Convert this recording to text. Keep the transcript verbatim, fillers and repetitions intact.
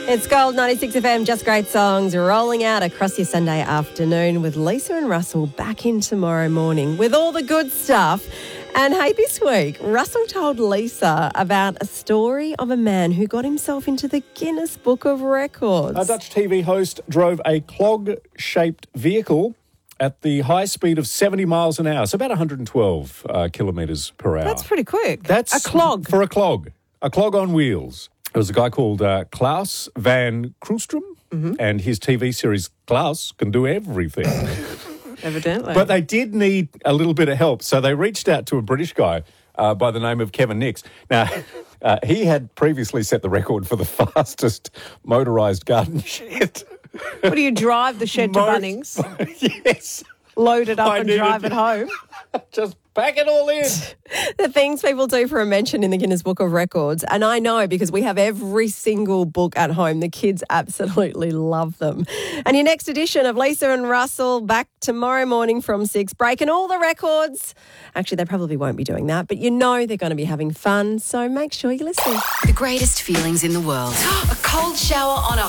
It's Gold ninety-six F M, just great songs rolling out across your Sunday afternoon with Lisa and Russell back in tomorrow morning with all the good stuff. And hey, this week, Russell told Lisa about a story of a man who got himself into the Guinness Book of Records. A Dutch T V host drove a clog-shaped vehicle at the high speed of seventy miles an hour, so about one hundred twelve uh, kilometres per hour. That's pretty quick. That's a clog. For a clog. A clog on wheels. There was a guy called uh, Klaus Van Kroostrom, mm-hmm. and his T V series Klaus can do everything. Evidently. But they did need a little bit of help, so they reached out to a British guy uh, by the name of Kevin Nix. Now, uh, he had previously set the record for the fastest motorised garden shed. What do you drive the shed to Most, Bunnings? Yes. Load it up I and needed- drive it home? Just pack it all in. The things people do for a mention in the Guinness Book of Records. And I know because we have every single book at home. The kids absolutely love them. And your next edition of Lisa and Russell back tomorrow morning from six, breaking all the records. Actually, they probably won't be doing that, but you know they're going to be having fun. So make sure you listen. The greatest feelings in the world. A cold shower on a